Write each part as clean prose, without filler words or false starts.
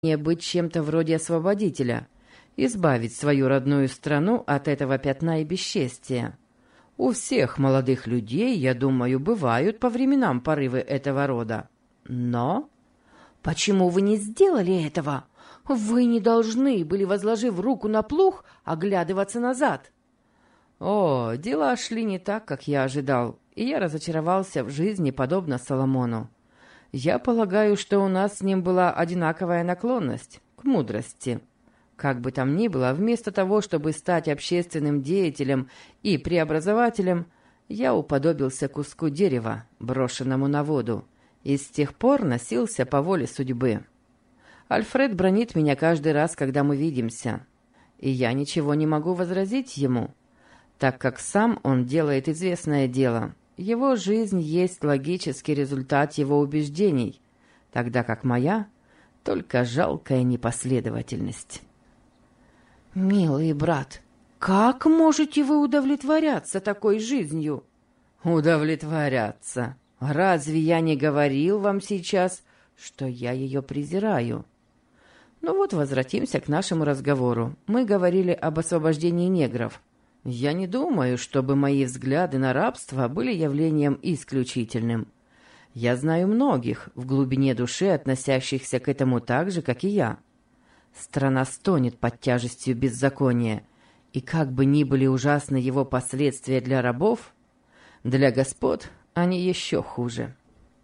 быть чем-то вроде освободителя, избавить свою родную страну от этого пятна и бесчестия. У всех молодых людей, я думаю, бывают по временам порывы этого рода. Но... Почему вы не сделали этого? Вы не должны были, возложив руку на плуг, оглядываться назад. О, дела шли не так, как я ожидал, и я разочаровался в жизни, подобно Соломону. Я полагаю, что у нас с ним была одинаковая наклонность к мудрости. Как бы там ни было, вместо того, чтобы стать общественным деятелем и преобразователем, я уподобился куску дерева, брошенному на воду, и с тех пор носился по воле судьбы. Альфред бранит меня каждый раз, когда мы видимся, и я ничего не могу возразить ему, так как сам он делает известное дело. Его жизнь есть логический результат его убеждений, тогда как моя — только жалкая непоследовательность. «Милый брат, как можете вы удовлетворяться такой жизнью?» «Удовлетворяться? Разве я не говорил вам сейчас, что я ее презираю?» Ну вот, возвратимся к нашему разговору. Мы говорили об освобождении негров. Я не думаю, чтобы мои взгляды на рабство были явлением исключительным. Я знаю многих в глубине души, относящихся к этому так же, как и я. Страна стонет под тяжестью беззакония, и как бы ни были ужасны его последствия для рабов, для господ они еще хуже.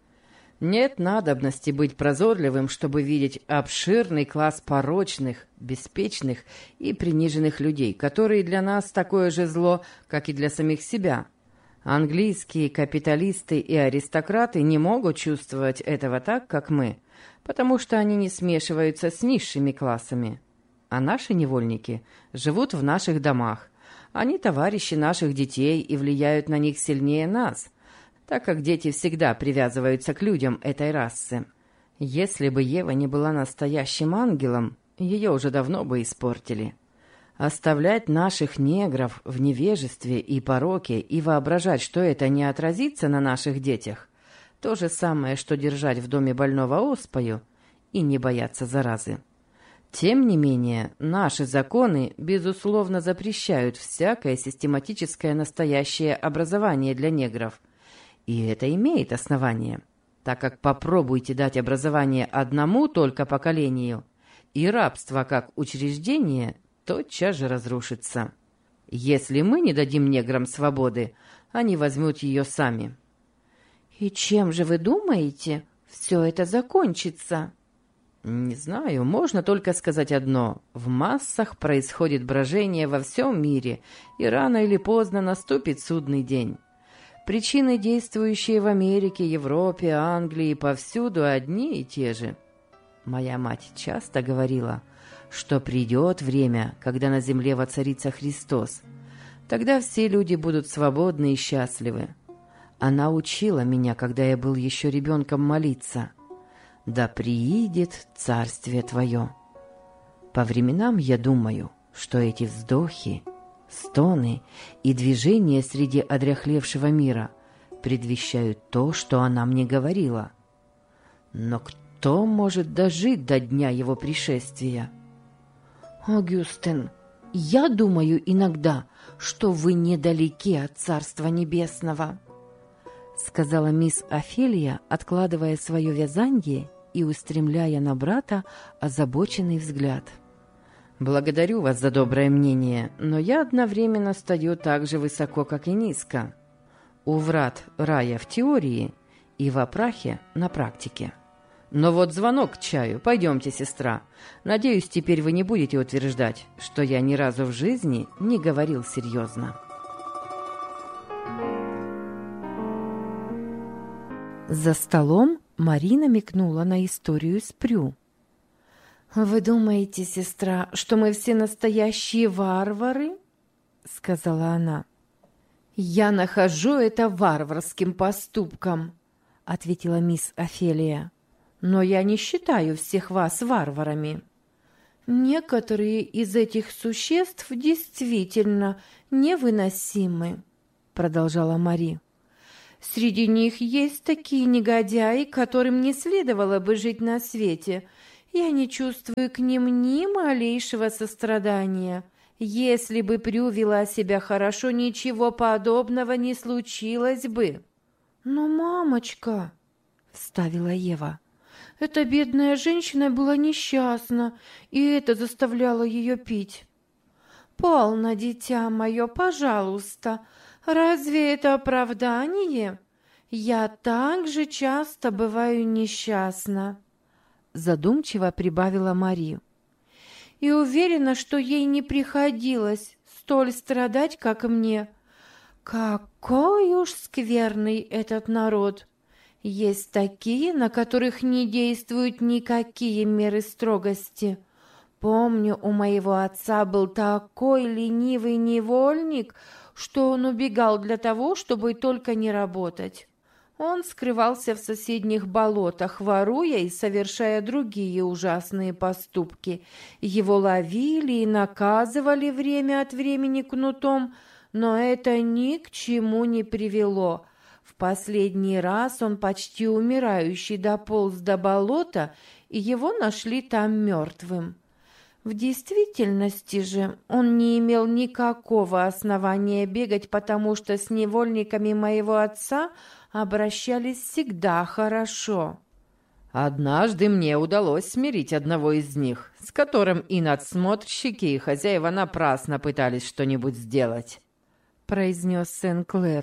Нет надобности быть прозорливым, чтобы видеть обширный класс порочных, беспечных и приниженных людей, которые для нас такое же зло, как и для самих себя. Английские капиталисты и аристократы не могут чувствовать этого так, как мы, потому что они не смешиваются с низшими классами. А наши невольники живут в наших домах. Они товарищи наших детей и влияют на них сильнее нас, так как дети всегда привязываются к людям этой расы. Если бы Ева не была настоящим ангелом, ее уже давно бы испортили. Оставлять наших негров в невежестве и пороке и воображать, что это не отразится на наших детях, то же самое, что держать в доме больного оспою и не бояться заразы. Тем не менее, наши законы, безусловно, запрещают всякое систематическое настоящее образование для негров. И это имеет основание, так как попробуйте дать образование одному только поколению, и рабство как учреждение тотчас же разрушится. Если мы не дадим неграм свободы, они возьмут ее сами. «И чем же вы думаете, все это закончится?» Не знаю, можно только сказать одно. В массах происходит брожение во всем мире, и рано или поздно наступит судный день. Причины, действующие в Америке, Европе, Англии, повсюду одни и те же. Моя мать часто говорила, что придет время, когда на земле воцарится Христос. Тогда все люди будут свободны и счастливы. Она учила меня, когда я был еще ребенком, молиться: «Да приидет царствие Твое». По временам я думаю, что эти вздохи, стоны и движения среди одряхлевшего мира предвещают то, что она мне говорила. Но кто может дожить до дня его пришествия? «Огюстен, я думаю иногда, что вы недалеки от Царства Небесного», сказала мисс Офелия, откладывая свое вязанье и устремляя на брата озабоченный взгляд. «Благодарю вас за доброе мнение, но я одновременно стою так же высоко, как и низко. У врат рая в теории и во прахе на практике. Но вот звонок к чаю. Пойдемте, сестра. Надеюсь, теперь вы не будете утверждать, что я ни разу в жизни не говорил серьезно». За столом Марина намекнула на историю с Прю. «Вы думаете, сестра, что мы все настоящие варвары?» — сказала она. «Я нахожу это варварским поступком», — ответила мисс Офелия. «Но я не считаю всех вас варварами. Некоторые из этих существ действительно невыносимы», — продолжала Мари. «Среди них есть такие негодяи, которым не следовало бы жить на свете, Я не чувствую к ним ни малейшего сострадания. Если бы Прю вела себя хорошо, ничего подобного не случилось бы». «Но, мамочка», — вставила Ева, — «эта бедная женщина была несчастна, и это заставляло ее пить». «Полно, дитя мое, пожалуйста. Разве это оправдание? Я так же часто бываю несчастна», — задумчиво прибавила Мари. «И уверена, что ей не приходилось столь страдать, как мне. Какой уж скверный этот народ! Есть такие, на которых не действуют никакие меры строгости. Помню, у моего отца был такой ленивый невольник, что он убегал для того, чтобы только не работать. Он скрывался в соседних болотах, воруя и совершая другие ужасные поступки. Его ловили и наказывали время от времени кнутом, но это ни к чему не привело. В последний раз он почти умирающий дополз до болота, и его нашли там мертвым. В действительности же он не имел никакого основания бегать, потому что с невольниками моего отца обращались всегда хорошо. Однажды мне удалось смирить одного из них, с которым и надсмотрщики, и хозяева напрасно пытались что-нибудь сделать», — произнес Сен-Клер.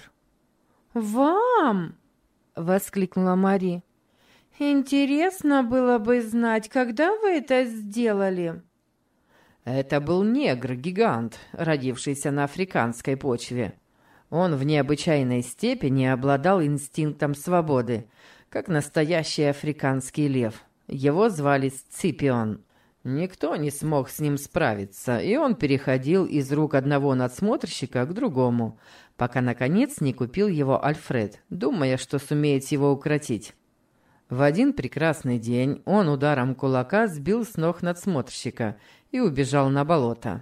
«Вам?» — воскликнула Мари. «Интересно было бы знать, когда вы это сделали?» Это был негр-гигант, родившийся на африканской почве. Он в необычайной степени обладал инстинктом свободы, как настоящий африканский лев. Его звали Сципион. Никто не смог с ним справиться, и он переходил из рук одного надсмотрщика к другому, пока, наконец, не купил его Альфред, думая, что сумеет его укротить. В один прекрасный день он ударом кулака сбил с ног надсмотрщика и убежал на болото.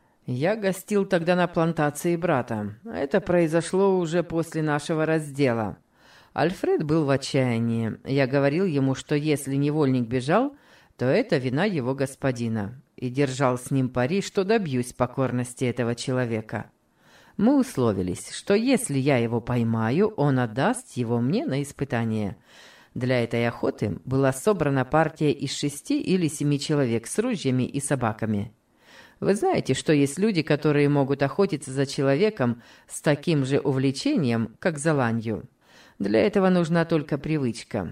Я гостил тогда на плантации брата. Это произошло уже после нашего раздела. Альфред был в отчаянии. Я говорил ему, что если невольник бежал, то это вина его господина, и держал с ним пари, что добьюсь покорности этого человека. Мы условились, что если я его поймаю, он отдаст его мне на испытание. Для этой охоты была собрана партия из 6 или 7 человек с ружьями и собаками. Вы знаете, что есть люди, которые могут охотиться за человеком с таким же увлечением, как за ланью. Для этого нужна только привычка.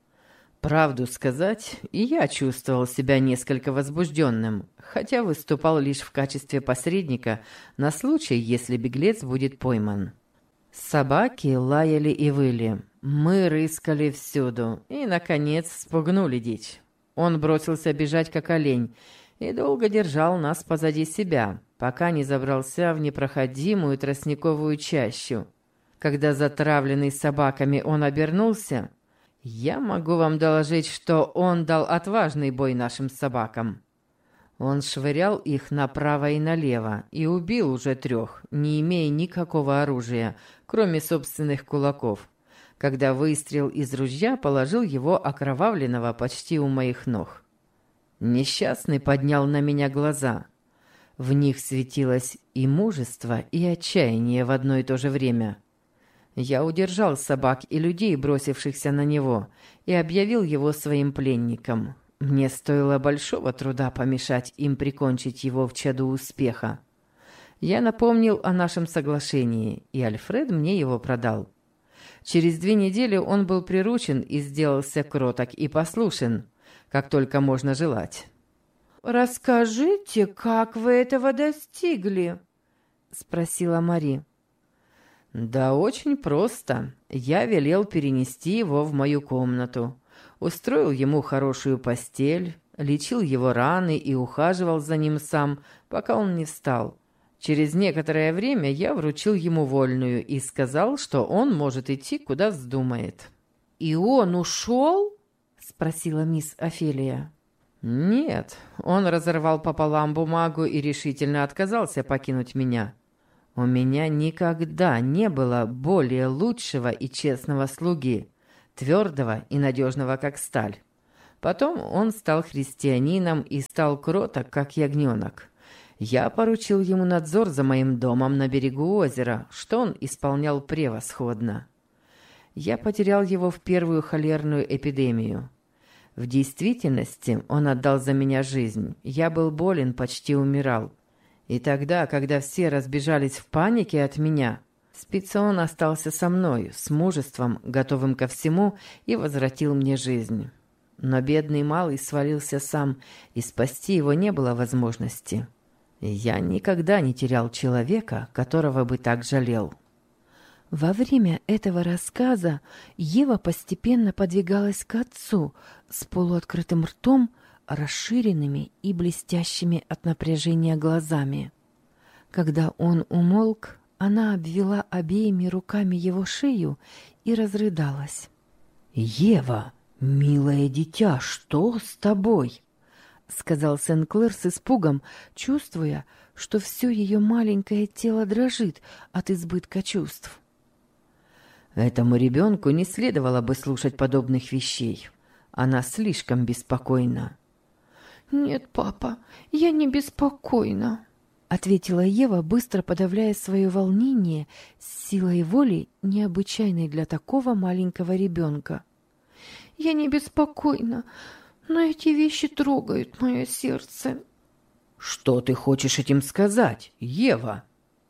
Правду сказать, и я чувствовал себя несколько возбужденным, хотя выступал лишь в качестве посредника на случай, если беглец будет пойман. Собаки лаяли и выли. Мы рыскали всюду и, наконец, спугнули дичь. Он бросился бежать, как олень, и долго держал нас позади себя, пока не забрался в непроходимую тростниковую чащу. Когда затравленный собаками он обернулся, я могу вам доложить, что он дал отважный бой нашим собакам. Он швырял их направо и налево и убил уже 3, не имея никакого оружия, кроме собственных кулаков, когда выстрел из ружья положил его окровавленного почти у моих ног. Несчастный поднял на меня глаза. В них светилось и мужество, и отчаяние в одно и то же время. Я удержал собак и людей, бросившихся на него, и объявил его своим пленником. Мне стоило большого труда помешать им прикончить его в чаду успеха. Я напомнил о нашем соглашении, и Альфред мне его продал. Через 2 недели он был приручен и сделался кроток и послушен, как только можно желать. «Расскажите, как вы этого достигли?» — спросила Мари. «Да очень просто. Я велел перенести его в мою комнату, устроил ему хорошую постель, лечил его раны и ухаживал за ним сам, пока он не встал. Через некоторое время я вручил ему вольную и сказал, что он может идти, куда вздумает». «И он ушел?» — спросила мисс Офелия. «Нет, он разорвал пополам бумагу и решительно отказался покинуть меня. У меня никогда не было более лучшего и честного слуги, твердого и надежного, как сталь. Потом он стал христианином и стал кроток, как ягненок. Я поручил ему надзор за моим домом на берегу озера, что он исполнял превосходно. Я потерял его в первую холерную эпидемию. В действительности он отдал за меня жизнь. Я был болен, почти умирал. И тогда, когда все разбежались в панике от меня, Спицион остался со мной, с мужеством, готовым ко всему, и возвратил мне жизнь. Но бедный малый свалился сам, и спасти его не было возможности. Я никогда не терял человека, которого бы так жалел. Во время этого рассказа Ева постепенно подвигалась к отцу с полуоткрытым ртом, расширенными и блестящими от напряжения глазами. Когда он умолк, она обвела обеими руками его шею и разрыдалась. «Ева, милое дитя, что с тобой?» — сказал Сен-Клэр с испугом, чувствуя, что все ее маленькое тело дрожит от избытка чувств. Этому ребенку не следовало бы слушать подобных вещей. Она слишком беспокойна. «Нет, папа, я не беспокойна», — ответила Ева, быстро подавляя свое волнение с силой воли, необычайной для такого маленького ребенка. «Я не беспокойна, но эти вещи трогают мое сердце». «Что ты хочешь этим сказать, Ева?»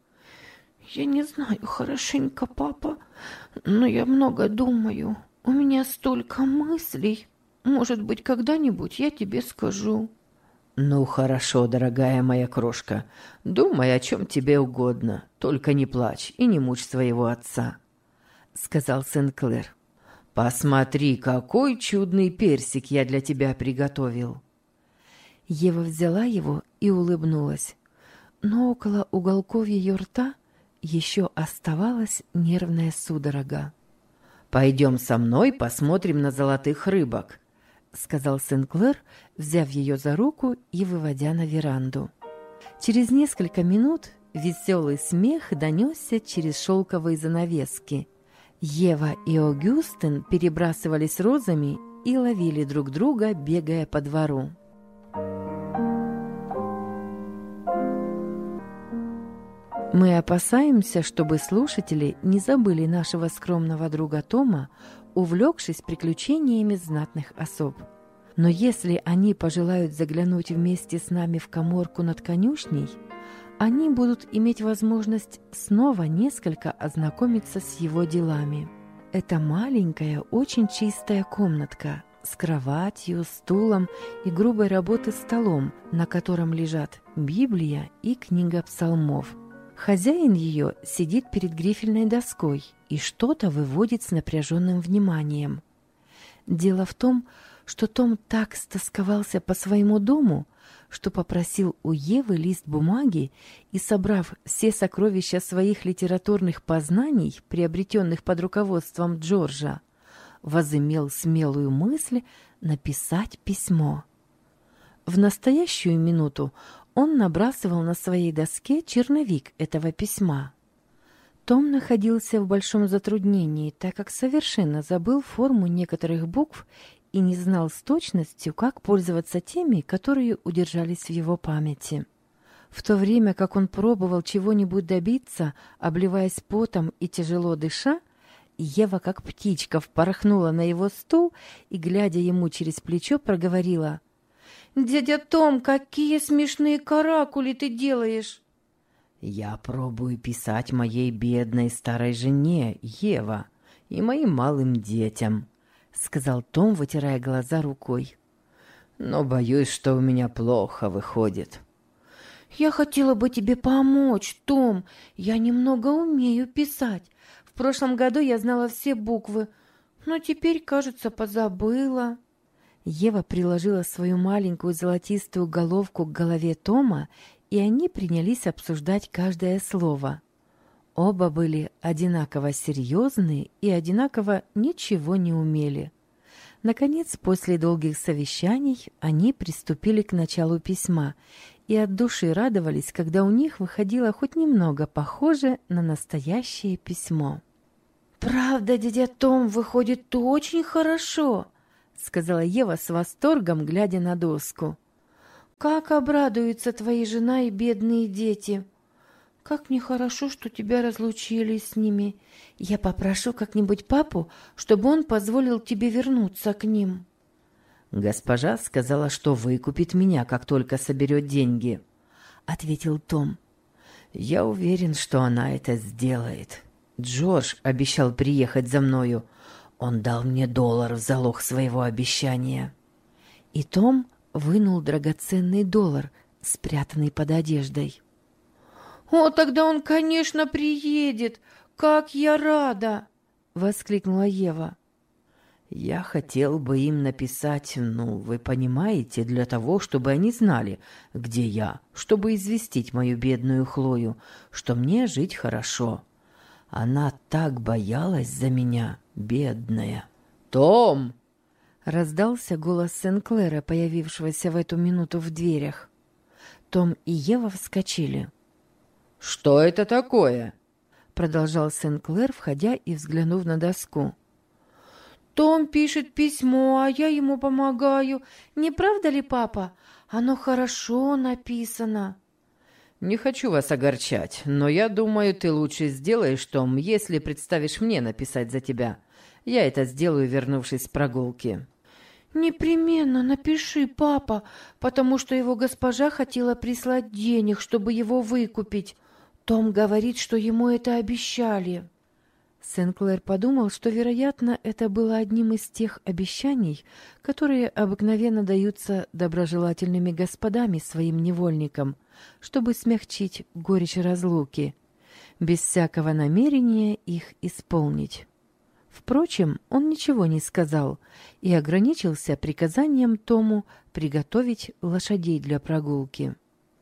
«Я не знаю хорошенько, папа, но я много думаю. У меня столько мыслей. Может быть, когда-нибудь я тебе скажу». «Ну, хорошо, дорогая моя крошка. Думай, о чем тебе угодно. Только не плачь и не мучь своего отца», — сказал Сен-Клэр. «Посмотри, какой чудный персик я для тебя приготовил». Ева взяла его и улыбнулась, но около уголков ее рта еще оставалась нервная судорога. «Пойдем со мной посмотрим на золотых рыбок», — сказал Сен-Клэр, взяв ее за руку и выводя на веранду. Через несколько минут веселый смех донесся через шелковые занавески. Ева и Огюстен перебрасывались розами и ловили друг друга, бегая по двору. Мы опасаемся, чтобы слушатели не забыли нашего скромного друга Тома, увлекшись приключениями знатных особ. Но если они пожелают заглянуть вместе с нами в каморку над конюшней, они будут иметь возможность снова несколько ознакомиться с его делами. Это маленькая, очень чистая комнатка с кроватью, стулом и грубой работы столом, на котором лежат Библия и книга псалмов. Хозяин ее сидит перед грифельной доской и что-то выводит с напряженным вниманием. Дело в том, что Том так стосковался по своему дому, что попросил у Евы лист бумаги и, собрав все сокровища своих литературных познаний, приобретенных под руководством Джорджа, возымел смелую мысль написать письмо. В настоящую минуту он набрасывал на своей доске черновик этого письма. Том находился в большом затруднении, так как совершенно забыл форму некоторых букв и не знал с точностью, как пользоваться теми, которые удержались в его памяти. В то время как он пробовал чего-нибудь добиться, обливаясь потом и тяжело дыша, Ева, как птичка, впорхнула на его стул и, глядя ему через плечо, проговорила: «Дядя Том, какие смешные каракули ты делаешь!» «Я пробую писать моей бедной старой жене, Ева, и моим малым детям», — сказал Том, вытирая глаза рукой. «Но боюсь, что у меня плохо выходит». «Я хотела бы тебе помочь, Том. Я немного умею писать. В прошлом году я знала все буквы, но теперь, кажется, позабыла». Ева приложила свою маленькую золотистую головку к голове Тома, и они принялись обсуждать каждое слово. Оба были одинаково серьезны и одинаково ничего не умели. Наконец, после долгих совещаний, они приступили к началу письма и от души радовались, когда у них выходило хоть немного похоже на настоящее письмо. «Правда, дядя Том, выходит очень хорошо», — сказала Ева с восторгом, глядя на доску. «Как обрадуются твои жена и бедные дети! Как мне хорошо, что тебя разлучили с ними. Я попрошу как-нибудь папу, чтобы он позволил тебе вернуться к ним». «Госпожа сказала, что выкупит меня, как только соберет деньги», — ответил Том. «Я уверен, что она это сделает. Джордж обещал приехать за мною. Он дал мне $1 в залог своего обещания». И Том вынул драгоценный $1, спрятанный под одеждой. «О, тогда он, конечно, приедет! Как я рада!» — воскликнула Ева. «Я хотел бы им написать, вы понимаете, для того, чтобы они знали, где я, чтобы известить мою бедную Хлою, что мне жить хорошо. Она так боялась за меня, бедная». «Том!» — раздался голос Сен-Клера, появившегося в эту минуту в дверях. Том и Ева вскочили. «Что это такое?» — продолжал Сен-Клер, входя и взглянув на доску. «Том пишет письмо, а я ему помогаю. Не правда ли, папа? Оно хорошо написано». «Не хочу вас огорчать, но я думаю, ты лучше сделаешь, Том, если представишь мне написать за тебя. Я это сделаю, вернувшись с прогулки». «Непременно напиши, папа, потому что его госпожа хотела прислать денег, чтобы его выкупить. Том говорит, что ему это обещали». Сен-Клер подумал, что, вероятно, это было одним из тех обещаний, которые обыкновенно даются доброжелательными господами своим невольникам, чтобы смягчить горечь разлуки, без всякого намерения их исполнить. Впрочем, он ничего не сказал и ограничился приказанием Тому приготовить лошадей для прогулки.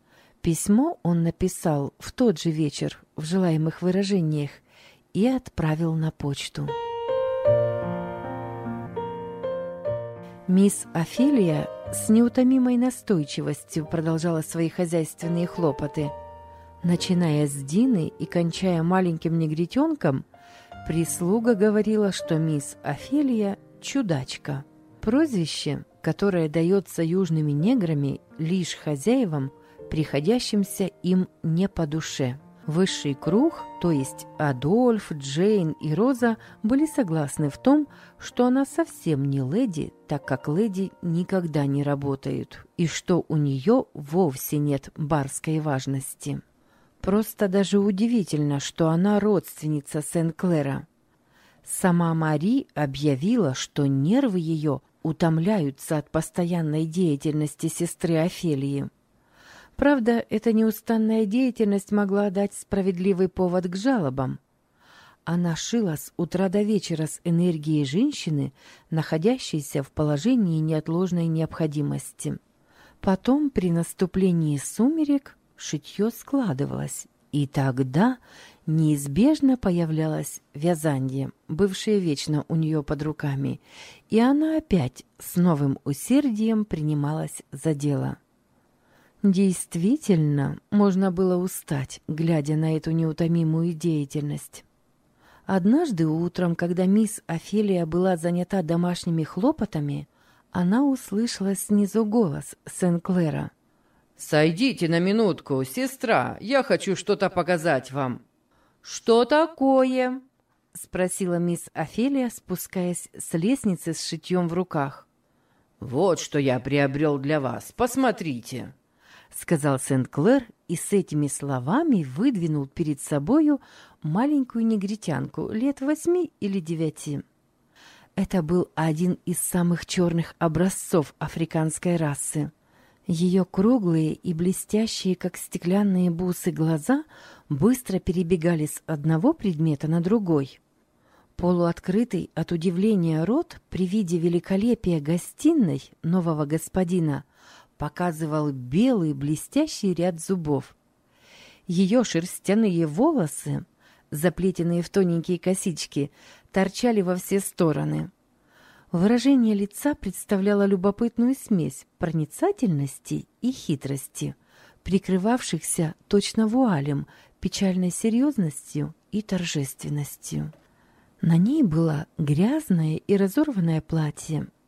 Письмо он написал в тот же вечер в желаемых выражениях и отправил на почту. Мисс Офелия с неутомимой настойчивостью продолжала свои хозяйственные хлопоты. Начиная с Дины и кончая маленьким негритенком, прислуга говорила, что мисс Офелия – чудачка. Прозвище, которое дается южными неграми лишь хозяевам, приходящимся им не по душе. Высший круг, то есть Адольф, Джейн и Роза, были согласны в том, что она совсем не леди, так как леди никогда не работают, и что у нее вовсе нет барской важности. Просто даже удивительно, что она родственница Сен-Клера. Сама Мари объявила, что нервы ее утомляются от постоянной деятельности сестры Офелии. Правда, эта неустанная деятельность могла дать справедливый повод к жалобам. Она шила с утра до вечера с энергией женщины, находящейся в положении неотложной необходимости. Потом, при наступлении сумерек, шитье складывалось, и тогда неизбежно появлялось вязанье, бывшее вечно у нее под руками, и она опять с новым усердием принималась за дело. Действительно, можно было устать, глядя на эту неутомимую деятельность. Однажды утром, когда мисс Офелия была занята домашними хлопотами, она услышала снизу голос Сен-Клера. «Сойдите на минутку, сестра, я хочу что-то показать вам». «Что такое?» — спросила мисс Офелия, спускаясь с лестницы с шитьем в руках. «Вот что я приобрел для вас, посмотрите», — сказал Сен-Клер и с этими словами выдвинул перед собою маленькую негритянку лет 8 или 9. Это был один из самых черных образцов африканской расы. Ее круглые и блестящие, как стеклянные бусы, глаза быстро перебегали с одного предмета на другой. Полуоткрытый от удивления рот при виде великолепия гостиной нового господина показывал белый блестящий ряд зубов. Ее шерстяные волосы, заплетенные в тоненькие косички, торчали во все стороны. Выражение лица представляло любопытную смесь проницательности и хитрости, прикрывавшихся точно вуалем, печальной серьезностью и торжественностью. На ней было грязное и разорванное платье,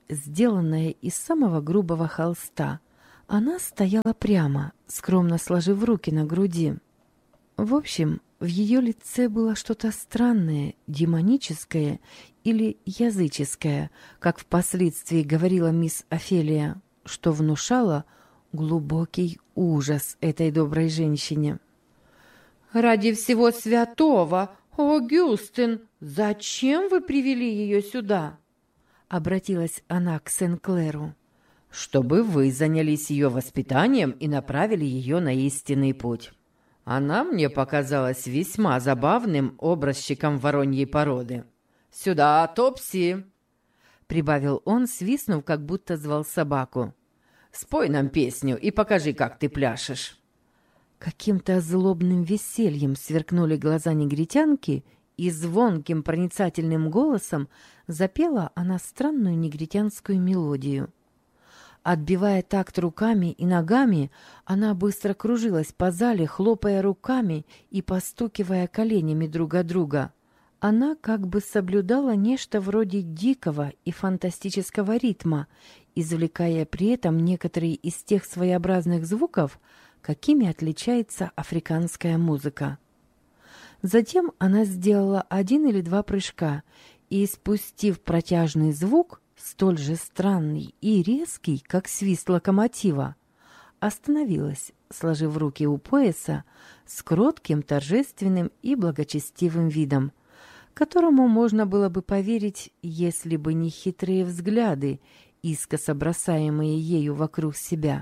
сделанная из самого грубого холста. Она стояла прямо, скромно сложив руки на груди. В общем, в ее лице было что-то странное, демоническое или языческое, как впоследствии говорила мисс Офелия, что внушало глубокий ужас этой доброй женщине. «Ради всего святого, о, Гюстин, зачем вы привели ее сюда?» Обратилась она к Сен-Клеру. «Чтобы вы занялись ее воспитанием и направили ее на истинный путь. Она мне показалась весьма забавным образчиком вороньей породы. Сюда, Топси!» Прибавил он, свистнув, как будто звал собаку. «Спой нам песню и покажи, как ты пляшешь». Каким-то злобным весельем сверкнули глаза негритянки, и звонким проницательным голосом запела она странную негритянскую мелодию. Отбивая такт руками и ногами, она быстро кружилась по зале, хлопая руками и постукивая коленями друг от друга. Она как бы соблюдала нечто вроде дикого и фантастического ритма, извлекая при этом некоторые из тех своеобразных звуков, какими отличается африканская музыка. Затем она сделала 1 или 2 прыжка и, испустив протяжный звук, столь же странный и резкий, как свист локомотива, остановилась, сложив руки у пояса, с кротким, торжественным и благочестивым видом, которому можно было бы поверить, если бы не хитрые взгляды, искоса бросаемые ею вокруг себя.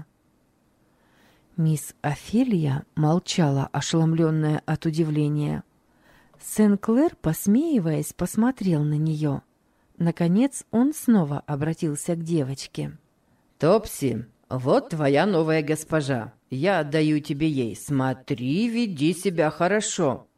Мисс Офелия молчала, ошеломленная от удивления. Сен-Клер, посмеиваясь, посмотрел на нее. Наконец он снова обратился к девочке. «Топси, вот твоя новая госпожа. Я отдаю тебе ей. Смотри, веди себя хорошо».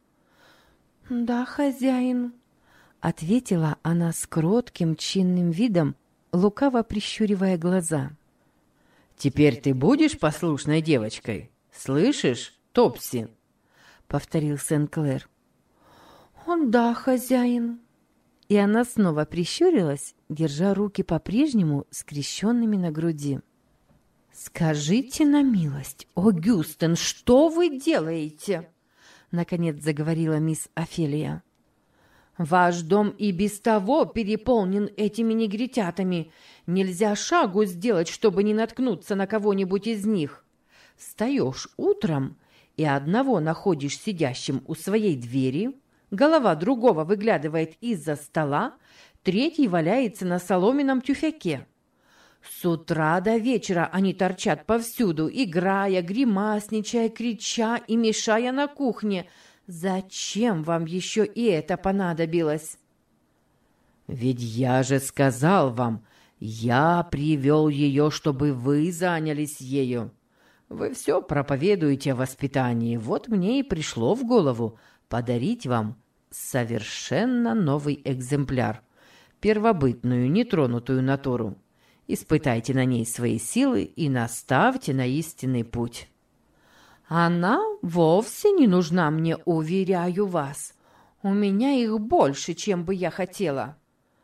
«Да, хозяин», — ответила она с кротким, чинным видом, лукаво прищуривая глаза. «Теперь ты будешь послушной девочкой? Слышишь, Топси?» — повторил Сен-Клер. «Да, хозяин». И она снова прищурилась, держа руки по-прежнему скрещенными на груди. «Скажите на милость, о, Гюстен, что вы делаете?» Наконец заговорила мисс Офелия. «Ваш дом и без того переполнен этими негритятами. Нельзя шагу сделать, чтобы не наткнуться на кого-нибудь из них. Встаешь утром и одного находишь сидящим у своей двери, голова другого выглядывает из-за стола, третий валяется на соломенном тюфяке. С утра до вечера они торчат повсюду, играя, гримасничая, крича и мешая на кухне. Зачем вам еще и это понадобилось?» «Ведь я же сказал вам, я привел ее, чтобы вы занялись ею. Вы все проповедуете о воспитании, вот мне и пришло в голову подарить вам совершенно новый экземпляр, первобытную, нетронутую натуру. Испытайте на ней свои силы и наставьте на истинный путь». «Она вовсе не нужна мне, уверяю вас. У меня их больше, чем бы я хотела».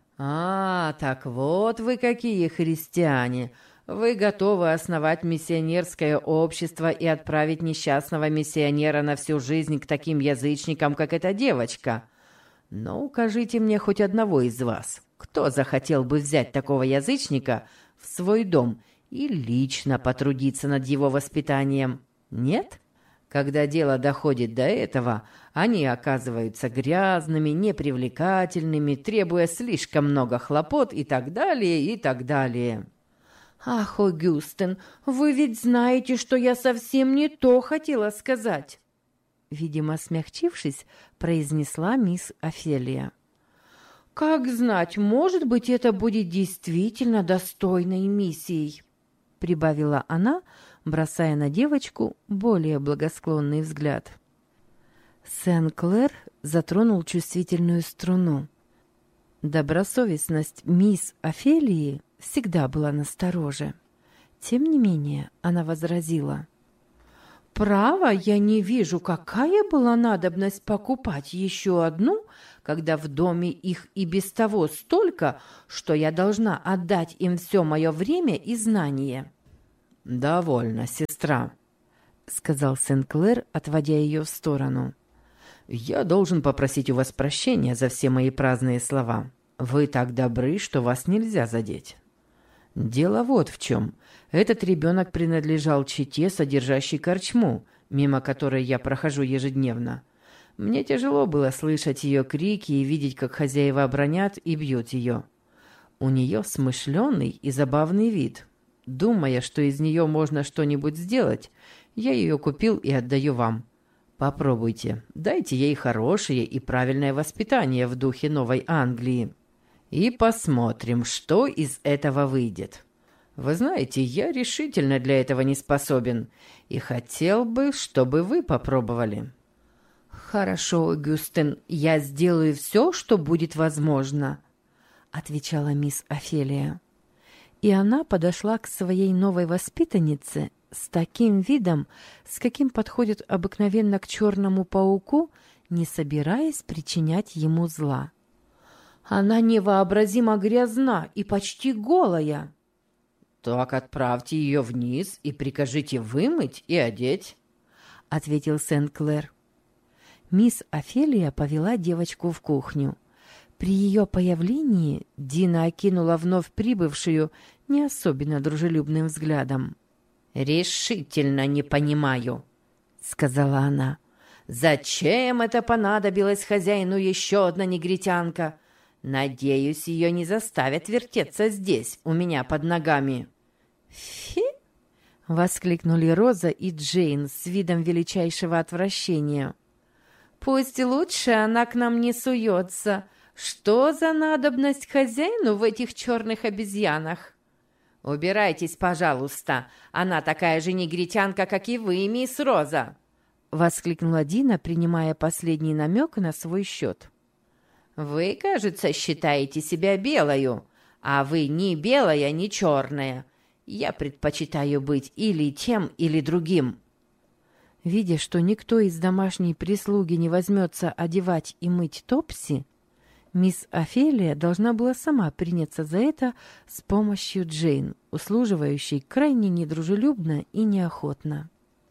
Так вот вы какие христиане! Вы готовы основать миссионерское общество и отправить несчастного миссионера на всю жизнь к таким язычникам, как эта девочка. Но укажите мне хоть одного из вас, кто захотел бы взять такого язычника в свой дом и лично потрудиться над его воспитанием? Нет? Когда дело доходит до этого, они оказываются грязными, непривлекательными, требуя слишком много хлопот и так далее, и так далее. «Ах, о, Гюстен, вы ведь знаете, что я совсем не то хотела сказать!» Видимо, смягчившись, произнесла мисс Офелия. «Как знать, может быть, это будет действительно достойной миссией», прибавила она, бросая на девочку более благосклонный взгляд. Сен-Клер затронул чувствительную струну. Добросовестность мисс Офелии всегда была настороже. Тем не менее, она возразила. Право, я не вижу, какая была надобность покупать еще одну, когда в доме их и без того столько, что я должна отдать им все мое время и знание». «Довольно, сестра», — сказал Сен-Клэр, отводя ее в сторону. «Я должен попросить у вас прощения за все мои праздные слова. Вы так добры, что вас нельзя задеть. Дело вот в чем. Этот ребенок принадлежал чете, содержащей корчму, мимо которой я прохожу ежедневно. Мне тяжело было слышать ее крики и видеть, как хозяева бранят и бьют ее. У нее смышленый и забавный вид. Думая, что из нее можно что-нибудь сделать, я ее купил и отдаю вам. Попробуйте, дайте ей хорошее и правильное воспитание в духе Новой Англии. И посмотрим, что из этого выйдет. Вы знаете, я решительно для этого не способен, и хотел бы, чтобы вы попробовали». «Хорошо, Огюстен, я сделаю все, что будет возможно», — отвечала мисс Офелия. И она подошла к своей новой воспитаннице с таким видом, с каким подходит обыкновенно к черному пауку, не собираясь причинять ему зла. «Она невообразимо грязна и почти голая». «Так отправьте ее вниз и прикажите вымыть и одеть», — ответил Сен-Клэр. Мисс Офелия повела девочку в кухню. При ее появлении Дина окинула вновь прибывшую не особенно дружелюбным взглядом. «Решительно не понимаю», — сказала она. «Зачем это понадобилось хозяину еще одна негритянка? Надеюсь, ее не заставят вертеться здесь, у меня под ногами». «Фи!» — воскликнули Роза и Джейн с видом величайшего отвращения. «Пусть лучше она к нам не суется. Что за надобность хозяину в этих черных обезьянах?» «Убирайтесь, пожалуйста. Она такая же негритянка, как и вы, мисс Роза!» — воскликнула Дина, принимая последний намек на свой счет. «Вы, кажется, считаете себя белою, а вы ни белая, ни черная. Я предпочитаю быть или тем, или другим». Видя, что никто из домашней прислуги не возьмется одевать и мыть Топси, мисс Офелия должна была сама приняться за это с помощью Джейн, услуживающей крайне недружелюбно и неохотно.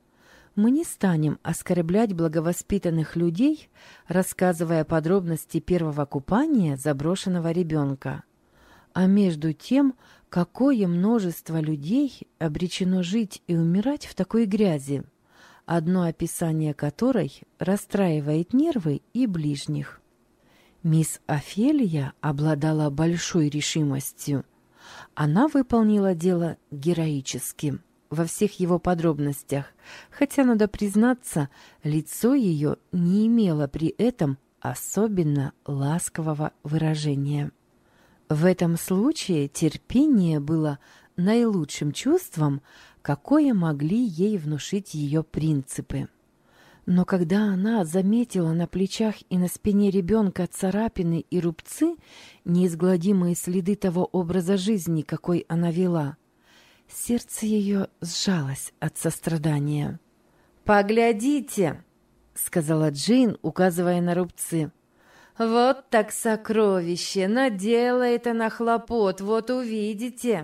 Мы не станем оскорблять благовоспитанных людей, рассказывая подробности первого купания заброшенного ребенка. А между тем, какое множество людей обречено жить и умирать в такой грязи, одно описание которой расстраивает нервы и ближних. Мисс Офелия обладала большой решимостью. Она выполнила дело героически, во всех его подробностях, хотя, надо признаться, лицо ее не имело при этом особенно ласкового выражения. В этом случае терпение было наилучшим чувством, какое могли ей внушить ее принципы. Но когда она заметила на плечах и на спине ребенка царапины и рубцы, неизгладимые следы того образа жизни, какой она вела, сердце ее сжалось от сострадания. «Поглядите!» — сказала Джейн, указывая на рубцы. «Вот так сокровище! Наделает она хлопот, вот увидите!»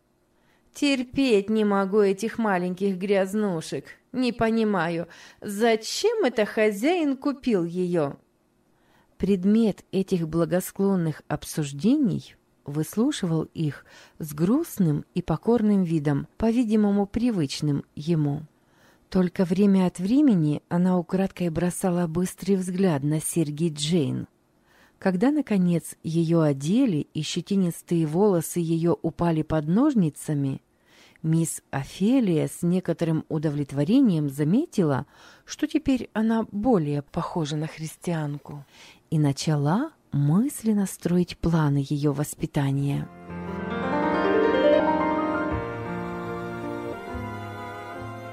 «Терпеть не могу этих маленьких грязнушек. Не понимаю, зачем это хозяин купил ее?» Предмет этих благосклонных обсуждений выслушивал их с грустным и покорным видом, по-видимому, привычным ему. Только время от времени она украдкой бросала быстрый взгляд на серьги Джейн. Когда, наконец, ее одели и щетинистые волосы ее упали под ножницами, мисс Офелия с некоторым удовлетворением заметила, что теперь она более похожа на христианку, и начала мысленно строить планы ее воспитания.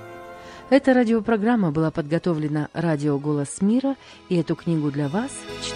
Эта радиопрограмма была подготовлена радио «Голос мира», и эту книгу для вас